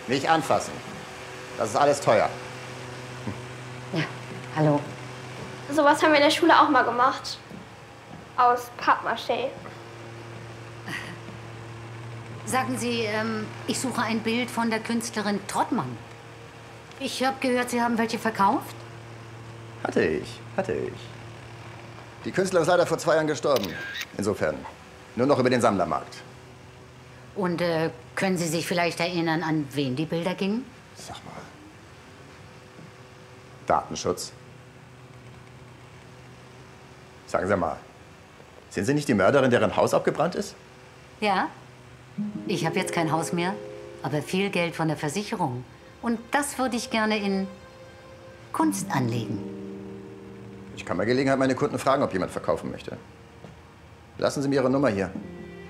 Nicht anfassen. Das ist alles teuer. Ja, hallo. Sowas haben wir in der Schule auch mal gemacht. Aus Pappmaché. Sagen Sie, ich suche ein Bild von der Künstlerin Trottmann. Ich habe gehört, Sie haben welche verkauft? Hatte ich. Die Künstlerin ist leider vor 2 Jahren gestorben. Insofern, nur noch über den Sammlermarkt. Und können Sie sich vielleicht erinnern, an wen die Bilder gingen? Sag mal. Datenschutz. Sagen Sie mal, sind Sie nicht die Mörderin, deren Haus abgebrannt ist? Ja. Ich habe jetzt kein Haus mehr, aber viel Geld von der Versicherung. Und das würde ich gerne in Kunst anlegen. Ich kann bei Gelegenheit meine Kunden fragen, ob jemand verkaufen möchte. Lassen Sie mir Ihre Nummer hier.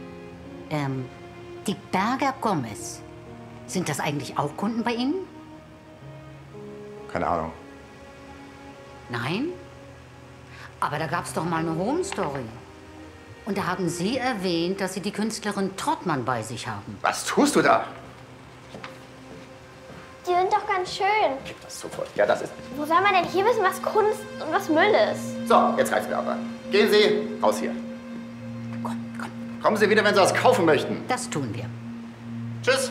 Die Berger Gomez. Sind das eigentlich auch Kunden bei Ihnen? Keine Ahnung. Nein? Aber da gab's doch mal eine Home Story. Und da haben Sie erwähnt, dass Sie die Künstlerin Trottmann bei sich haben. Was tust du da? Die sind doch ganz schön. Gib das sofort. Ja, das ist... Wo soll man denn hier wissen, was Kunst und was Müll ist? So, jetzt reicht's mir aber. Gehen Sie raus hier. Komm. Kommen Sie wieder, wenn Sie was kaufen möchten. Das tun wir. Tschüss.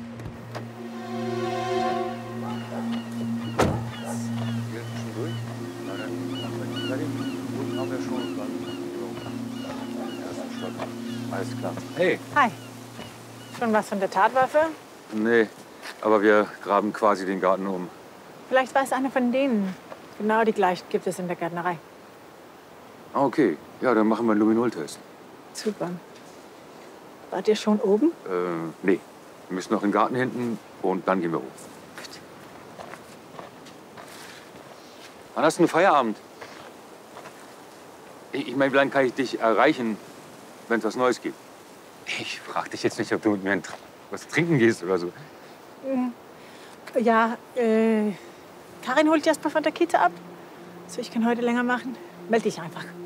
Alles klar. Hey. Hi. Schon was von der Tatwaffe? Nee, aber wir graben quasi den Garten um. Vielleicht weiß einer von denen. Genau die gleichen gibt es in der Gärtnerei. Ah, okay. Ja, dann machen wir einen Luminol-Test. Super. Wart ihr schon oben? Nee. Wir müssen noch in den Garten hinten und dann gehen wir hoch. Gut. Wann hast du einen Feierabend? Ich meine, wie lange kann ich dich erreichen, wenn es was Neues gibt? Ich frage dich jetzt nicht, ob du mit mir was trinken gehst oder so. Ja, Karin holt Jasper von der Kita ab. So, ich kann heute länger machen. Meld dich einfach.